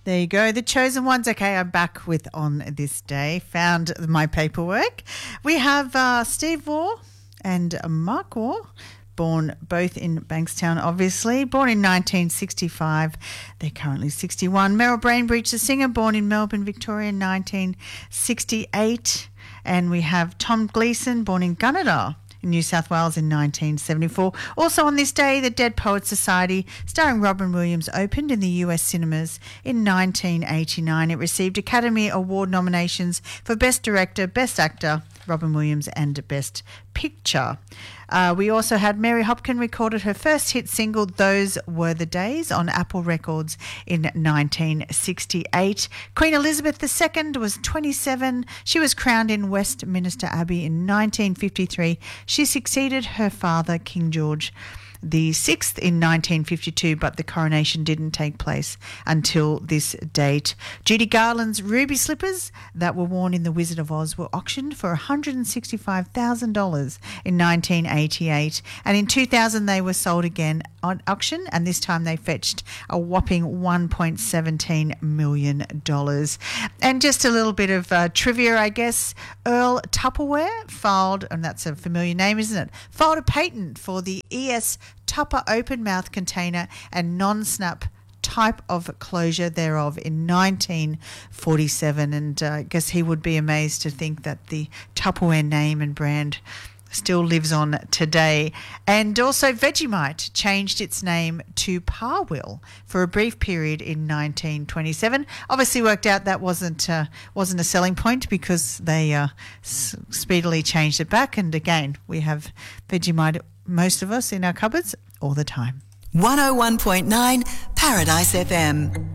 There you go. The chosen ones. Okay, I'm back with On This Day. Found my paperwork. We have Steve Waugh and Mark Waugh, born both in Bankstown, obviously. Born in 1965. They're currently 61. Meryl Bainbridge, the singer, born in Melbourne, Victoria, in 1968. And we have Tom Gleeson, born in Gunnedah, in New South Wales in 1974. Also on this day, the Dead Poets Society, starring Robin Williams, opened in the US cinemas in 1989. It received Academy Award nominations for Best Director, Best Actor, Robin Williams, and Best Picture. We also had Mary Hopkin recorded her first hit single, Those Were the Days, on Apple Records in 1968. Queen Elizabeth II was 27. She was crowned in Westminster Abbey in 1953. She succeeded her father, King George the 6th, in 1952, but the coronation didn't take place until this date. Judy Garland's ruby slippers that were worn in The Wizard of Oz were auctioned for $165,000 in 1988, and in 2000 they were sold again on auction, and this time they fetched a whopping $1.17 million. And just a little bit of trivia, I guess. Earl Tupperware filed, and that's a familiar name, isn't it? Filed a patent for the ES Tupper open mouth container and non-snap type of closure thereof in 1947, and I guess he would be amazed to think that the Tupperware name and brand still lives on today. And also Vegemite changed its name to Parwill for a brief period in 1927. Obviously worked out that wasn't a selling point, because they speedily changed it back, and again we have Vegemite, most of us, in our cupboards all the time. 101.9 Paradise FM.